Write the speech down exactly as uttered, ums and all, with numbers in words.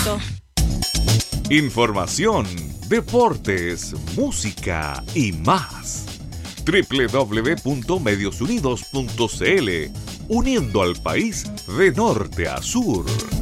esto. Información, deportes, música y más. doble u doble u doble u punto medios unidos punto c l, uniendo al país de norte a sur.